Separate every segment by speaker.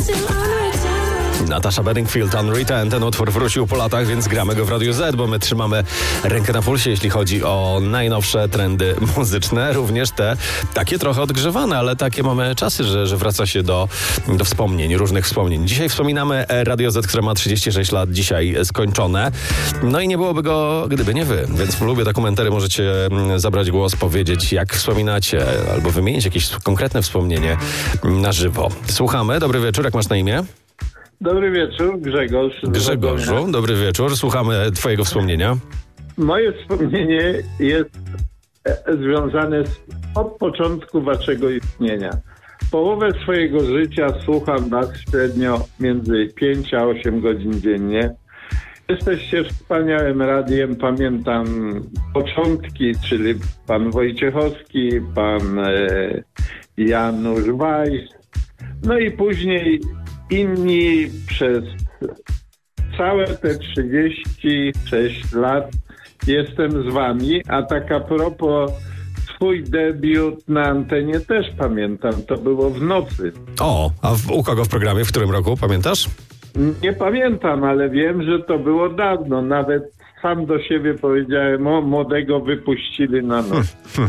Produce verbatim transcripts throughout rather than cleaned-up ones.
Speaker 1: Natasha Bedingfield, Unwritten. Ten utwór wrócił po latach, więc gramy go w Radiu Z, bo my trzymamy rękę na pulsie, jeśli chodzi o najnowsze trendy muzyczne. Również te takie trochę odgrzewane, ale takie mamy czasy, że, że wraca się do, do wspomnień, różnych wspomnień. Dzisiaj wspominamy Radio Z, które ma trzydzieści sześć lat dzisiaj skończone. No i nie byłoby go, gdyby nie wy. Więc lubię dokumentary, możecie zabrać głos, powiedzieć, jak wspominacie, albo wymienić jakieś konkretne wspomnienie na żywo. Słuchamy. Dobry wieczór, jak masz na imię?
Speaker 2: Dobry wieczór, Grzegorz.
Speaker 1: Grzegorzu, dobry wieczór. Słuchamy twojego wspomnienia.
Speaker 2: Moje wspomnienie jest związane z, od początku waszego istnienia. Połowę swojego życia słucham was średnio między pięć a osiem godzin dziennie. Jesteście wspaniałym radiem. Pamiętam początki, czyli pan Wojciechowski, pan e, Janusz Weiss. No i później inni przez całe te trzydzieści sześć lat jestem z wami, a tak a propos, twój debiut na antenie też pamiętam, to było w nocy.
Speaker 1: O, a w, u kogo w programie, w którym roku, pamiętasz?
Speaker 2: Nie pamiętam, ale wiem, że to było dawno, nawet sam do siebie powiedziałem, o, młodego wypuścili na noc.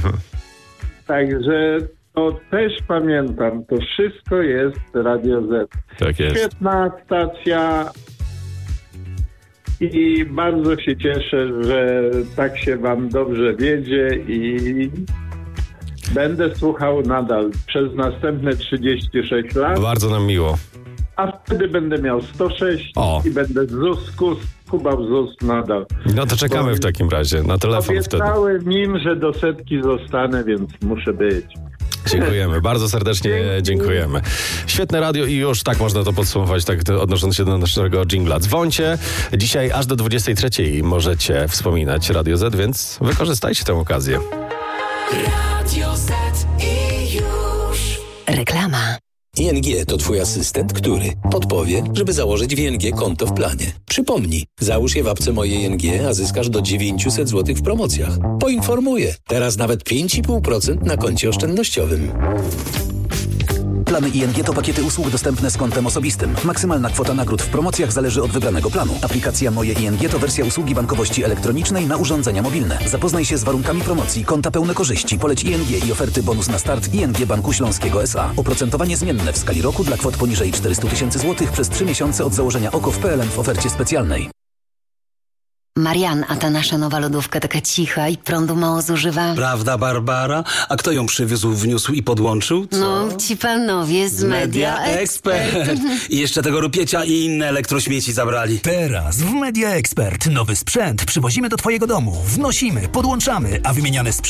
Speaker 2: Także to też pamiętam, to wszystko jest Radio Z.
Speaker 1: Tak jest.
Speaker 2: Świetna stacja i bardzo się cieszę, że tak się wam dobrze wiedzie i będę słuchał nadal przez następne trzydzieści sześć lat.
Speaker 1: Bardzo nam miło.
Speaker 2: A wtedy będę miał sto sześć
Speaker 1: o.
Speaker 2: i będę z ZUS-ku skubał ZUS nadal.
Speaker 1: No to czekamy Bo w takim razie na telefon wtedy.
Speaker 2: Obiecałem im, że do setki zostanę, więc muszę być.
Speaker 1: Dziękujemy, bardzo serdecznie Dzięki. dziękujemy. Świetne radio i już tak można to podsumować, tak odnosząc się do naszego dżingla. Dzwońcie, dzisiaj aż do dwudziestej trzeciej możecie wspominać Radio Z, więc wykorzystajcie tę okazję.
Speaker 3: Radio Z i już. Reklama.
Speaker 4: I N G to twój asystent, który podpowie, żeby założyć w I N G konto w planie. Przypomnij, załóż je w apce Moje I N G, a zyskasz do dziewięćset złotych w promocjach. Poinformuję, teraz nawet pięć i pół procent na koncie oszczędnościowym.
Speaker 5: Plany I N G to pakiety usług dostępne z kontem osobistym. Maksymalna kwota nagród w promocjach zależy od wybranego planu. Aplikacja Moje I N G to wersja usługi bankowości elektronicznej na urządzenia mobilne. Zapoznaj się z warunkami promocji, konta pełne korzyści, poleć I N G i oferty bonus na start I N G Banku Śląskiego S A. Oprocentowanie zmienne w skali roku dla kwot poniżej czterysta tysięcy złotych przez trzy miesiące od założenia O K O w P L N w ofercie specjalnej.
Speaker 6: Marian, a ta nasza nowa lodówka taka cicha i prądu mało zużywa.
Speaker 7: Prawda, Barbara? A kto ją przywiózł, wniósł i podłączył? Co?
Speaker 6: No, ci panowie z Media, Media Expert.
Speaker 7: Expert. I jeszcze tego rupiecia i inne elektrośmieci zabrali.
Speaker 8: Teraz w Media Expert nowy sprzęt przywozimy do twojego domu, wnosimy, podłączamy, a wymieniane sprzęt